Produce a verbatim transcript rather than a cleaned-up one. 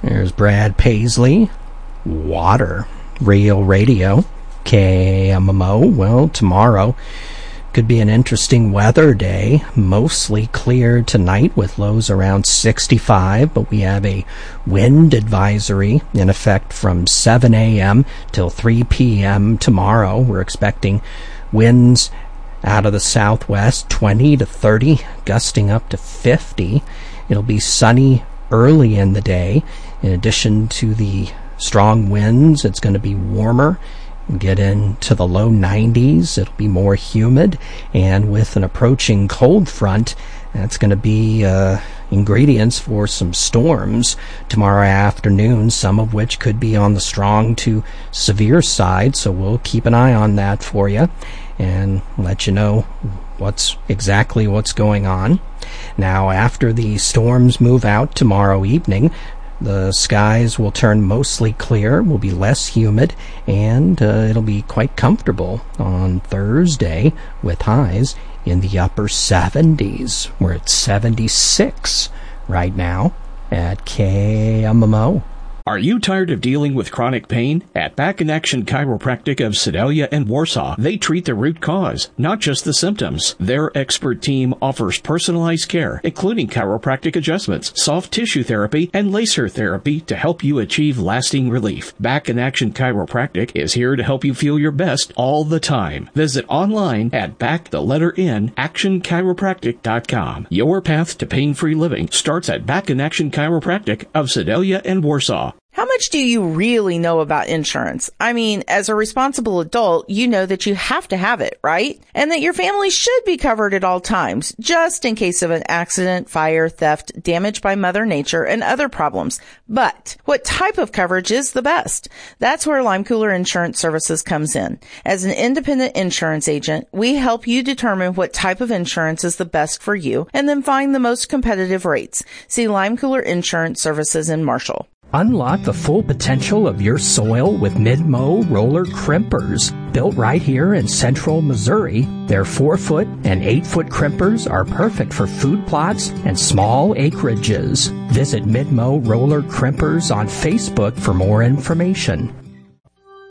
There's Brad Paisley. Water. Real Radio. K M M O. Well, tomorrow could be an interesting weather day. Mostly clear tonight with lows around sixty-five, but we have a wind advisory in effect from seven a.m. till three p.m. tomorrow. We're expecting winds out of the southwest, twenty to thirty, gusting up to fifty. It'll be sunny early in the day. In addition to the strong winds, it's going to be warmer. Get into the low nineties. It'll be more humid, and with an approaching cold front, that's going to be uh, ingredients for some storms tomorrow afternoon, some of which could be on the strong to severe side, so we'll keep an eye on that for you and let you know what's exactly what's going on. Now, after the storms move out tomorrow evening, the skies will turn mostly clear, will be less humid, and uh, it'll be quite comfortable on Thursday with highs in the upper seventies. We're at seventy-six right now at K M M O. Are you tired of dealing with chronic pain? At Back in Action Chiropractic of Sedalia and Warsaw, they treat the root cause, not just the symptoms. Their expert team offers personalized care, including chiropractic adjustments, soft tissue therapy, and laser therapy to help you achieve lasting relief. Back in Action Chiropractic is here to help you feel your best all the time. Visit online at back the letter N action chiropractic dot com. Your path to pain-free living starts at Back in Action Chiropractic of Sedalia and Warsaw. How much do you really know about insurance? I mean, as a responsible adult, you know that you have to have it, right? And that your family should be covered at all times, just in case of an accident, fire, theft, damage by Mother Nature, and other problems. But what type of coverage is the best? That's where Lime Cooler Insurance Services comes in. As an independent insurance agent, we help you determine what type of insurance is the best for you and then find the most competitive rates. See Lime Cooler Insurance Services in Marshall. Unlock the full potential of your soil with Mid-Mow roller crimpers. Built right here in central Missouri, their four-foot and eight-foot crimpers are perfect for food plots and small acreages. Visit Mid-Mow roller crimpers on Facebook for more information.